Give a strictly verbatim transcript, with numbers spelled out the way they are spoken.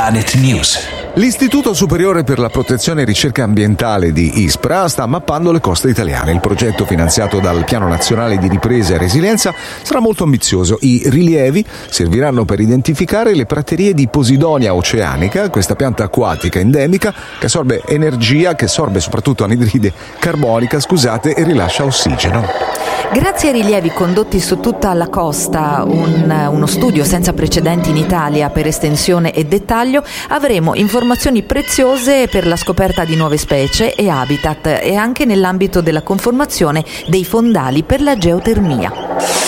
Planet News. L'Istituto Superiore per la Protezione e Ricerca Ambientale di ISPRA sta mappando le coste italiane. Il progetto, finanziato dal Piano Nazionale di Ripresa e Resilienza, sarà molto ambizioso. I rilievi serviranno per identificare le praterie di Posidonia oceanica, questa pianta acquatica endemica che assorbe energia, che assorbe soprattutto anidride carbonica, scusate, e rilascia ossigeno. Grazie ai rilievi condotti su tutta la costa, un, uno studio senza precedenti in Italia per estensione e dettaglio, avremo informazioni preziose per la scoperta di nuove specie e habitat e anche nell'ambito della conformazione dei fondali per la geotermia.